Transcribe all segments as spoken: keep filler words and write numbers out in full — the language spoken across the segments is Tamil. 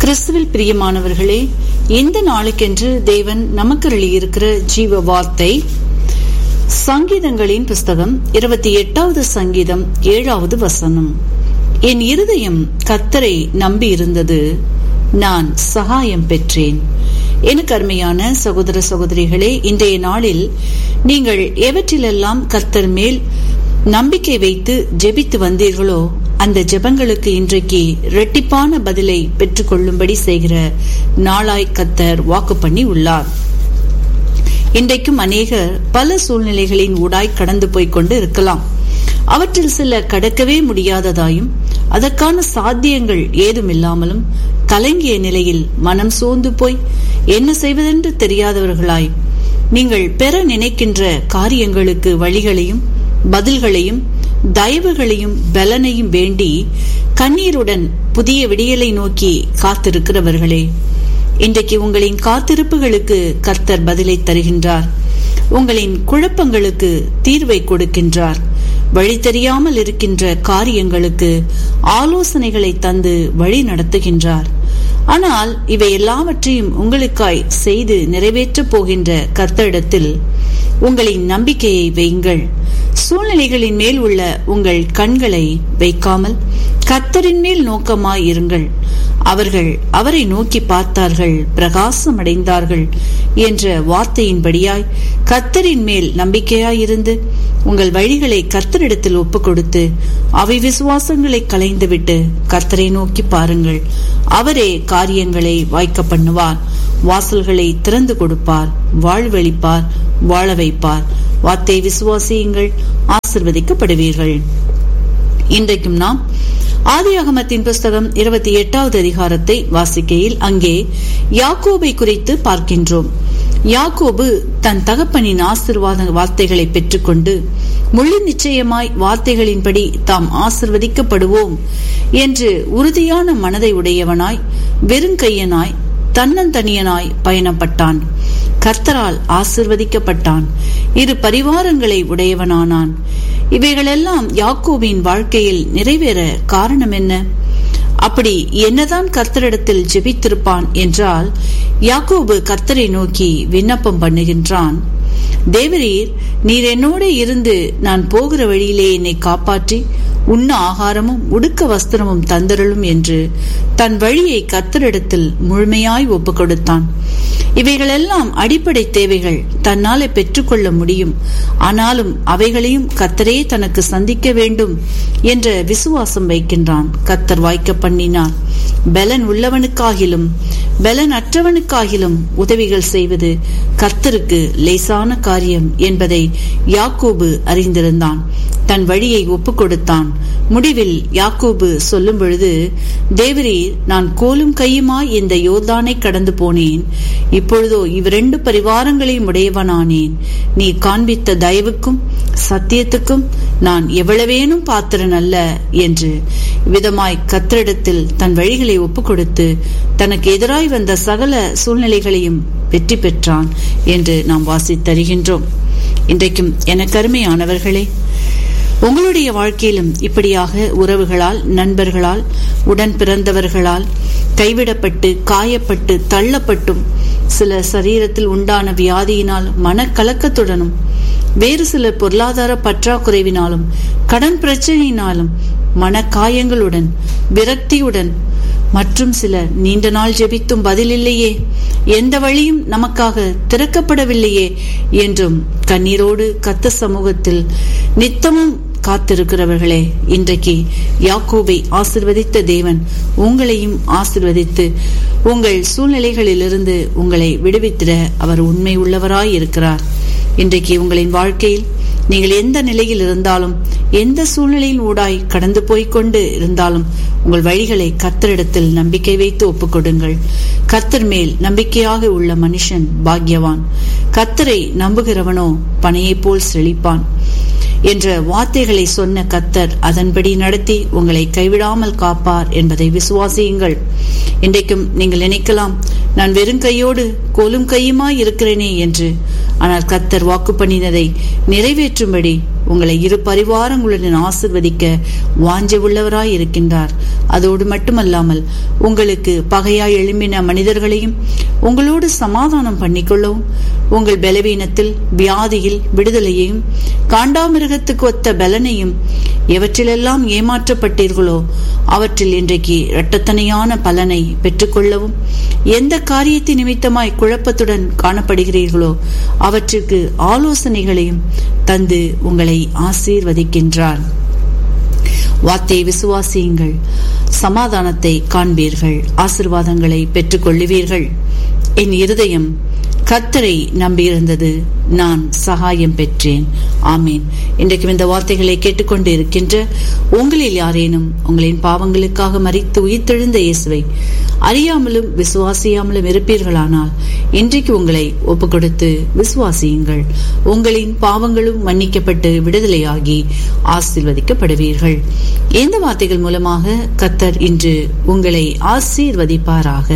கிறிஸ்துவில் பிரியமானவர்களே, இந்த நாளுக்கென்று தேவன் நமக்கு அருளியிருக்கிற ஜீவ வார்த்தை சங்கீதங்களின் புஸ்தகம் இருபத்தி எட்டாவது சங்கீதம் ஏழாவது வசனம். என் இருதயம் கர்த்தரை நம்பி இருந்தது, நான் சகாயம் பெற்றேன். எனக்கு அருமையான சகோதர சகோதரிகளே, இன்றைய நாளில் நீங்கள் எவற்றிலெல்லாம் கர்த்தர் மேல் நம்பிக்கை வைத்து ஜெபித்து வந்தீர்களோ அந்த ஜெபங்களுக்கு இன்றைக்கு இரட்டிப்பான பதிலை பெற்றுக் கொள்ளும்படி செய்கிற நாளாய் கர்த்தர் வாக்கு பண்ணி உள்ளார். இன்றைக்கும் அநேகர் பல சூழ்நிலைகளின் ஊடாய் கடந்து போய் கொண்டு இருக்கலாம். அவற்றில் சில கடக்கவே முடியாததாயும் அதற்கான சாத்தியங்கள் ஏதும் இல்லாமலும் கலங்கிய நிலையில் மனம் சோர்ந்து போய் என்ன செய்வதென்று தெரியாதவர்களாய் நீங்கள் பெற நினைக்கின்ற காரியங்களுக்கு வழிகளையும் பதில்களையும் தயவுகளையும் பலனையும் வேண்டி கண்ணீருடன் புதிய விடியலை நோக்கி காத்திருக்கிறவர்களே, இன்றைக்கு உங்களின் காத்திருப்புகளுக்கு கர்த்தர் பதிலை தருகின்றார். உங்களின் குழப்பங்களுக்கு தீர்வை கொடுக்கின்றார். வழி தெரியாமல் இருக்கின்ற காரியங்களுக்கு ஆலோசனைகளை தந்து வழி நடத்துகின்றார். ஆனால் இவை எல்லாவற்றையும் உங்களுக்காய் செய்து நிறைவேற்றப் போகின்ற கர்த்தரிடத்தில் உங்களின் நம்பிக்கையை வையுங்கள். சூழ்நிலைகளின் மேல் உள்ள உங்கள் கண்களை வைக்காமல் கர்த்தரின் மேல் நோக்கமாய் இருங்கள். அவர்கள் அவரை நோக்கி பார்த்தார்கள், பிரகாசம் அடைந்தார்கள் என்ற வார்த்தையின்படியாய் கர்த்தரின் மேல் நம்பிக்கையாயிருந்து உங்கள் வழிகளை கர்த்தரிடத்தில் ஒப்புக் கொடுத்து அவை விசுவாசங்களை களைந்துவிட்டு கர்த்தரை நோக்கி பாருங்கள். அவரே காரியங்களை வாய்க்க பண்ணுவார், வாசல்களை திறந்து கொடுப்பார், வாழ்வளிப்பார், வாழ வைப்பார். வார்த்தை விசுவாசியுங்கள், ஆசிர்வதிக்கப்படுவீர்கள். இன்றைக்கும் நாம் ஆதியாகமத்தின் புஸ்தகம் இருபத்தி எட்டாவது அதிகாரத்தை வாசிக்கையில் அங்கே யாக்கோபை குறித்து பார்க்கின்றோம். யாக்கோபு தன் தகப்பனின் ஆசீர்வாத வார்த்தைகளை பெற்றுக்கொண்டு முழு நிச்சயமாய் வார்த்தைகளின்படி தாம் ஆசிர்வதிக்கப்படுவோம் என்று உறுதியான மனதை உடையவனாய் வெறுங்கையனாய் தன்னந்தனியனாய் பயணப்பட்டான். கர்த்தரால் ஆசிர்வதிக்கப்பட்டான். இரு பரிவாரங்களை உடையவனானான். இவைகளெல்லாம் யாக்கோபின் வாழ்க்கையில் நிறைவேற காரணம் என்ன? அப்படி என்னதான் கர்த்தரிடத்தில் ஜெபித்திருப்பான் என்றால், யாக்கோபு கர்த்தரை நோக்கி விண்ணப்பம் பண்ணுகின்றான். தேவரீர், நீர் என்னோடு இருந்து நான் போகிற வழியிலே என்னை காப்பாற்றி உண்ண ஆகாரமும் உடுக்க வஸ்திரமும் தந்தருளும் என்று தன் வழியை கர்த்தரிடத்தில் முழுமையாய் ஒப்புக் கொடுத்தான். இவைகளெல்லாம் அடிப்படை தேவைகள், தன்னாலே பெற்றுக்கொள்ள முடியும். ஆனாலும் அவைகளையும் கர்த்தரே தனக்கு சந்திக்க வேண்டும் என்ற விசுவாசம் வைக்கின்றான். கர்த்தர் வாய்க்க பண்ணினார். பலன் உள்ளவனுக்காகிலும் பலன் அற்றவனுக்காகிலும் உதவிகள் செய்வது கர்த்தருக்கு லேசான காரியம் என்பதை யாக்கோபு அறிந்திருந்தான். தன் வழியை ஒப்புக் கொடுத்தான். முடிவில் யாக்கோபு சொல்லும் பொழுது, தேவரீர், நான் கோலும் கையுமாய் இந்த யோர்தானை கடந்து போனேன். இப்பொழுதோ இவ்விரண்டு பரிவாரங்களையும் உடையவனானேன். நீ காண்பித்த தயவுக்கும் சத்தியத்துக்கும் நான் எவ்வளவேனும் பாத்திரன் அல்ல என்று விதமாய் கர்த்தரிடத்தில் தன் வழிகளை ஒப்புக் கொடுத்து தனக்கு எதிராய் வந்த சகல சூழ்நிலைகளையும் வெற்றி பெற்றான் என்று நாம் வாசித்தருகின்றோம். இன்றைக்கும் எனக்கு அருமையானவர்களே, உங்களுடைய வாழ்க்கையிலும் இப்படியாக உறவுகளால், நண்பர்களால், உடன் பிறந்தவர்களால் கைவிடப்பட்டு காயப்பட்டு தள்ளப்பட்டும், சில சரீரத்தில் உண்டான வியாதியினால் மனக்கலக்கத்துடனும், வேறு சில பொருளாதார பற்றாக்குறைவினாலும் கடன் பிரச்சனையினாலும் மனக்காயங்களுடன் விரக்தியுடன் மற்றும் சில நீண்ட நாள் ஜெபித்தும் பதில் இல்லையே, எந்த வழியும் நமக்காக திறக்கப்படவில்லையே என்றும் கண்ணீரோடு கர்த்தர் சமூகத்தில் நித்தமும் காத்திருக்கிறவர்களே, இன்றைக்கு யாக்கோபை ஆசிர்வதித்த தேவன் உங்களையும் ஆசிர்வதித்து உங்கள் சூழ்நிலைகளிலிருந்து உங்களை விடுவித்திட அவர் உண்மை உள்ளவராய் இருக்கிறார். இன்றைக்கு உங்களின் வாழ்க்கையில் நீங்கள் எந்த நிலையில் இருந்தாலும், எந்த சூழ்நிலையின் ஊடாய் கடந்து போய்கொண்டு இருந்தாலும் உங்கள் வழிகளை கர்த்தரிடத்தில் நம்பிக்கை வைத்து ஒப்புக் கொடுங்கள். கர்த்தர் மேல் நம்பிக்கையாக உள்ள மனுஷன் பாக்யவான். கர்த்தரை நம்புகிறவனோ பனையைப் போல் செழிப்பான் என்ற வார்த்தைகளை சொன்ன கர்த்தர் அதன்படி நடத்தி உங்களை கைவிடாமல் காப்பார் என்பதை விசுவாசியுங்கள். இன்றைக்கும் நீங்கள் நினைக்கலாம், நான் வெறும் கையோடு கோலும் கையுமாய் இருக்கிறேனே என்று. ஆனால் கர்த்தர் வாக்கு பண்ணினதை நிறைவேற்றும்படி உங்களை இரு பரிவாரங்களுடன் ஆசிர்வதிக்க வாஞ்சை உள்ளவராய் இருக்கின்றார். அதோடு மட்டுமல்லாமல் உங்களுக்கு பகையாய் எழும்பின மனிதர்களையும் உங்களோடு சமாதானம் பண்ணிக்கொள்ளவும், உங்கள் பலவீனத்தில் வியாதியில் விடுதலையையும் காண்டாமிருகத்துக்கு ஒத்த பலனையும் எவற்றிலெல்லாம் ஏமாற்றப்பட்டீர்களோ அவற்றில் இன்றைக்கு இரட்டத்தனையான பலனை பெற்றுக்கொள்ளவும், எந்த காரியத்தை நிமித்தமாய் குழப்பத்துடன் காணப்படுகிறீர்களோ அவற்றிற்கு ஆலோசனைகளையும் தந்து உங்களை ஆசீர்வதிக்கின்றார். வார்த்தையை விசுவாசியுங்கள், சமாதானத்தை காண்பீர்கள், ஆசீர்வாதங்களை பெற்றுக் கொள்ளுவீர்கள். என் இருதயம் கர்த்தரை நம்பியிருந்தது, நான் சகாயம் பெற்றேன். ஆமீன். இன்றைக்கும் இந்த வார்த்தைகளை கேட்டுக்கொண்டு இருக்கின்ற உங்களில் யாரேனும் உங்களின் பாவங்களுக்காக மரித்து உயிர்த்தெழுந்த இயேசுவை அறியாமலும் விசுவாசியாமலும் இருப்பீர்களானால் இன்றைக்கு உங்களை ஒப்புக் கொடுத்து விசுவாசியுங்கள். உங்களின் பாவங்களும் மன்னிக்கப்பட்டு விடுதலையாகி ஆசீர்வதிக்கப்படுவீர்கள். இந்த வார்த்தைகள் மூலமாக கர்த்தர் இன்று உங்களை ஆசீர்வதிப்பாராக.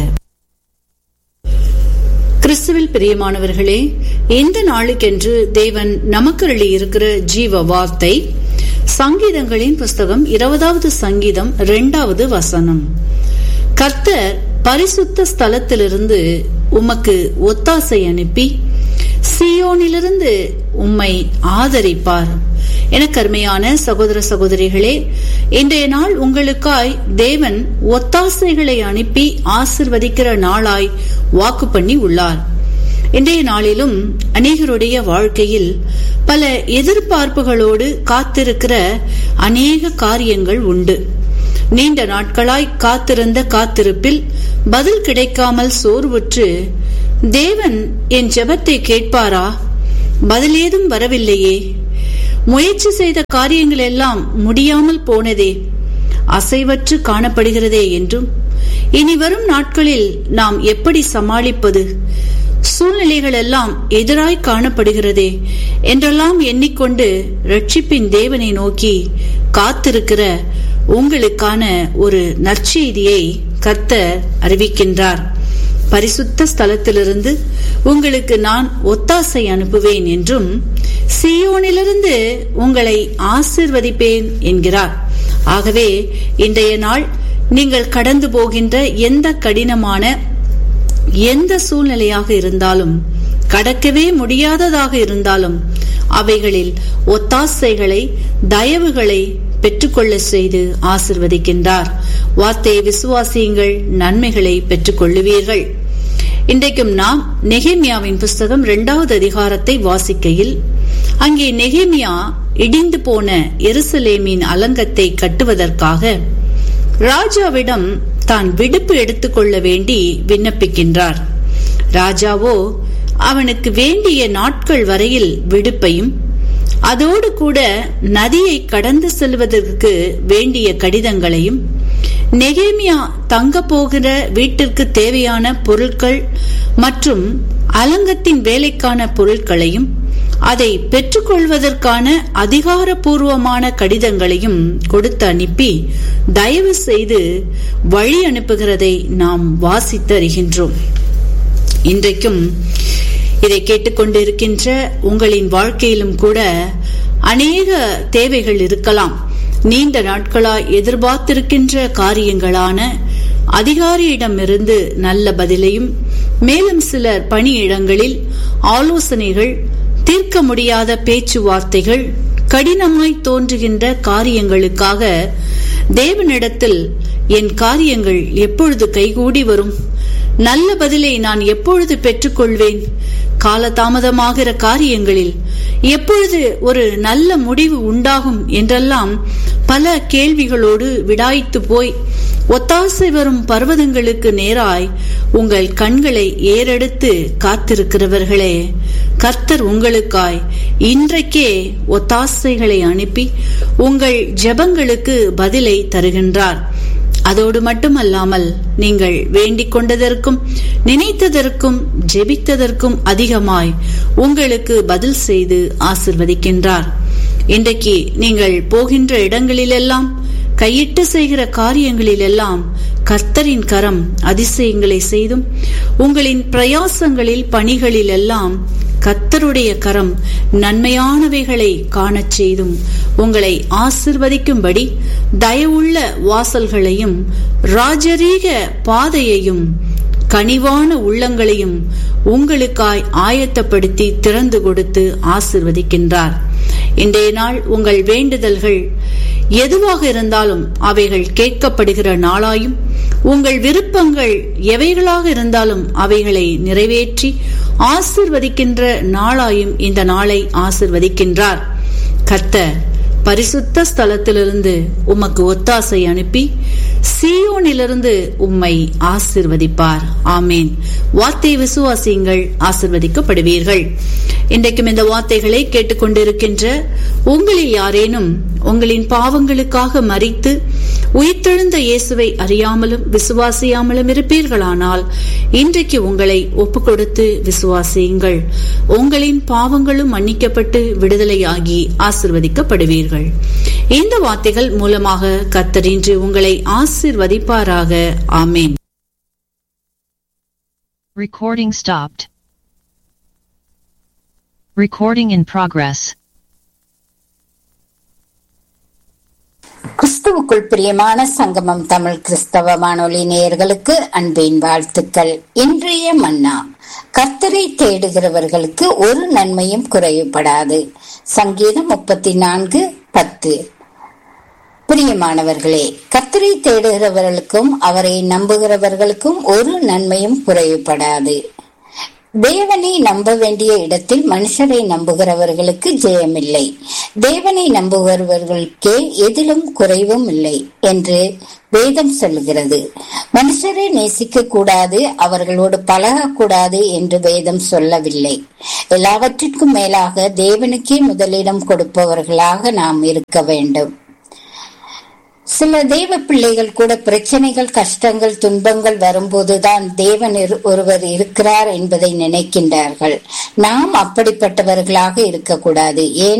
கிறிஸ்துவில் பிரியமானவர்களே, இந்த நாளுக்கென்று தேவன் நமக்கு அருளி இருக்கிற ஜீவ வார்த்தை சங்கீதங்களின் புஸ்தகம் இருபதாவது சங்கீதம் இரண்டாவது வசனம். கர்த்தர் பரிசுத்த ஸ்தலத்திலிருந்து உமக்கு ஒத்தாசை அனுப்பி சீயோனிலிருந்து உம்மை ஆதரிப்பார். எனக்கு அருமையான சகோதர சகோதரிகளே, இன்றைய நாள் உங்களுக்காய் தேவன் ஒத்தாசைகளை அனுப்பி ஆசிர்வதிக்கிற நாளாய் வாக்கு பண்ணி உள்ளார். இன்றைய நாளிலும் அநேகருடைய வாழ்க்கையில் பல எதிர்பார்ப்புகளோடு காத்திருக்கிற அநேக காரியங்கள் உண்டு. நீண்ட நாட்களாய் காத்திருந்த காத்திருப்பில் பதில் கிடைக்காமல் சோர்வுற்று தேவன் என் ஜெபத்தை கேட்பாரா, பதில் ஏதும் வரவில்லையே, முயற்சி செய்த காரியங்கள் எல்லாம் முடியாமல் போனதே, அசைவற்று காணப்படுகிறதே என்றும், இனி வரும் நாட்களில் நாம் எப்படி சமாளிப்பது, சூழ்நிலைகள் எல்லாம் எதிராய் காணப்படுகிறதே என்றெல்லாம் எண்ணிக்கொண்டு ரட்சிப்பின் தேவனை நோக்கி காத்திருக்கிற உங்களுக்கான ஒரு நற்செய்தியை கர்த்தர் அறிவிக்கின்றார். பரிசுத்த ஸ்தலத்திலிருந்து உங்களுக்கு நான் ஒத்தாசை அனுப்புவேன் என்றும் சீயோனிலிருந்து உங்களை ஆசீர்வதிப்பேன் என்கிறார். ஆகவே இன்றைய நாள் நீங்கள் கடந்து போகின்ற எந்த கடினமான எந்த சூழ்நிலையாக இருந்தாலும், கடக்கவே முடியாததாக இருந்தாலும், அவைகளில் ஒத்தாசைகளை தயவுகளை பெற்றுக்கொள்ள செய்து ஆசிர்வதிக்கின்றார். வார்த்தையை விசுவாசியுங்கள், நன்மைகளை பெற்றுக் கொள்ளுவீர்கள். இன்றைக்கும் நாம் நெகேமியாவின் புஸ்தகம் இரண்டாவது அதிகாரத்தை வாசிக்கையில், அங்கே நெகேமியா இடிந்து போன எருசலேமின் அலங்கத்தை கட்டுவதற்காக ராஜாவிடம் தான் விடுப்பு எடுத்துக்கொள்ள வேண்டி விண்ணப்பிக்கின்றார். ராஜாவோ அவனுக்கு வேண்டிய நாட்கள் வரையில் விடுப்பையும், அதோடு கூட நதியை கடந்து செல்வதற்கு வேண்டிய கடிதங்களையும், நெகேமியா தங்க போகிற வீட்டிற்கு தேவையான பொருட்கள் மற்றும் அலங்கத்தின் வேலைக்கான பொருட்களையும், அதை பெற்றுக்கொள்வதற்கான அதிகாரப்பூர்வமான கடிதங்களையும் கொடுத்து அனுப்பி தயவு செய்து வழி அனுப்புகிறதை நாம் வாசித்து அறிகின்றோம். இன்றைக்கும் இதை கேட்டுக்கொண்டிருக்கின்ற உங்களின் வாழ்க்கையிலும் கூட அநேக தேவைகள் இருக்கலாம். நீண்ட நாட்களாய் எதிர்பார்த்திருக்கின்ற காரியங்களான அதிகாரியிடமிருந்து நல்ல பதிலையும், மேலும் சிலர் பணியிடங்களில் ஆலோசனைகள், தீர்க்க முடியாத பேச்சுவார்த்தைகள், கடினமாய் தோன்றுகின்ற காரியங்களுக்காக தேவனிடத்தில் என் காரியங்கள் எப்பொழுது கைகூடி வரும், நல்ல பதிலை நான் எப்பொழுது பெற்றுக்கொள்வேன், காலதாமதமாகிற காரியங்களில் எப்பொழுது ஒரு நல்ல முடிவு உண்டாகும் என்றெல்லாம் பல கேள்விகளோடு விடாய்த்து போய் ஒத்தாசை வரும் பர்வதங்களுக்கு நேராய் உங்கள் கண்களை ஏறெடுத்து காத்திருக்கிறவர்களே, கர்த்தர் உங்களுக்காய் இன்றைக்கே ஒத்தாசைகளை அனுப்பி உங்கள் ஜெபங்களுக்கு பதிலை தருகின்றார். அதோடு மட்டுமல்லாமல் நீங்கள் வேண்டிக் கொண்டதற்கும் நினைத்ததற்கும் ஜெபித்ததற்கும் அதிகமாய் உங்களுக்கு பதில் செய்து ஆசிர்வதிக்கின்றார். இன்றைக்கு நீங்கள் போகின்ற இடங்களிலெல்லாம், கையிட்டு செய்கிற காரியங்களிலெல்லாம் கர்த்தரின் கரம் அதிசயங்களை செய்தும் உங்களின் பிரயாசங்களில் பணிகளில் எல்லாம் கர்த்தருடைய கரம் நன்மையானவைகளை காணச் செய்தும் உங்களை ஆசிர்வதிக்கும்படி தயவுள்ள வாசல்களையும் ராஜரீக பாதையையும் கனிவான உள்ளங்களையும் உங்களுக்காய் ஆயத்தப்படுத்தி திறந்து கொடுத்து ஆசிர்வதிக்கின்றார். இன்றைய நாள் உங்கள் வேண்டுதல்கள் எதுவாக இருந்தாலும் அவைகள் கேட்கப்படுகிற நாளாயும், உங்கள் விருப்பங்கள் எவைகளாக இருந்தாலும் அவைகளை நிறைவேற்றி ஆசிர்வதிக்கின்ற நாளாயும் இந்த நாளை ஆசிர்வதிக்கின்றார். கர்த்தர் பரிசுத்த ஸ்தலத்திலிருந்து உமக்கு ஒத்தாசை அனுப்பி சீயோனிலிருந்து உம்மை ஆசிர்வதிப்பார். ஆமேன். வார்த்தை விசுவாசியுங்கள், ஆசிர்வதிக்கப்படுவீர்கள். இன்றைக்கும் இந்த வார்த்தைகளை கேட்டுக்கொண்டிருக்கின்ற உங்களில் யாரேனும் உங்களின் பாவங்களுக்காக மரித்து உயிர்த்தெழுந்த இயேசுவை அறியாமலும் விசுவாசியாமலும் இருப்பீர்களானால் இன்றைக்கு உங்களை ஒப்பு கொடுத்து விசுவாசியுங்கள். உங்களின் பாவங்களும் மன்னிக்கப்பட்டு விடுதலையாகி ஆசிர்வதிக்கப்படுவீர்கள். இந்த வார்த்தைகள் மூலமாக கர்த்தர் இன்று உங்களை ஆசிர்வதிப்பாராக. ஆமேன். Recording stopped. Recording in progress. கிறிஸ்துவுக்குள் பிரியமான சங்கமம் தமிழ் கிறிஸ்தவ வானொலி நேயர்களுக்கு அன்பின் வாழ்த்துக்கள். இன்றைய மன்னா, கர்த்தரை தேடுகிறவர்களுக்கு ஒரு நன்மையும் குறைவுபடாது. சங்கீதம் முப்பத்தி நான்கு பத்து. பிரியமானவர்களே, கர்த்தரை தேடுகிறவர்களுக்கும் அவரை நம்புகிறவர்களுக்கும் ஒரு நன்மையும் குறைவுபடாது. தேவனை நம்ப வேண்டிய இடத்தில் மனுஷரை நம்புகிறவர்களுக்கு ஜெயமில்லை. தேவனை நம்புகிறவர்களுக்கே எதிலும் குறைவும் இல்லை என்று வேதம் சொல்லுகிறது. மனுஷரை நேசிக்க கூடாது, அவர்களோடு பழகக்கூடாது என்று வேதம் சொல்லவில்லை. எல்லாவற்றிற்கும் மேலாக தேவனுக்கே முதலிடம் கொடுப்பவர்களாக நாம் இருக்க வேண்டும். சில தேவ பிள்ளைகள் கூட பிரச்சனைகள், கஷ்டங்கள், துன்பங்கள் வரும்போதுதான் தேவன் ஒருவர் இருக்கிறார் என்பதை நினைக்கின்றார்கள். நாம் அப்படிப்பட்டவர்களாக இருக்கக்கூடாது. ஏன்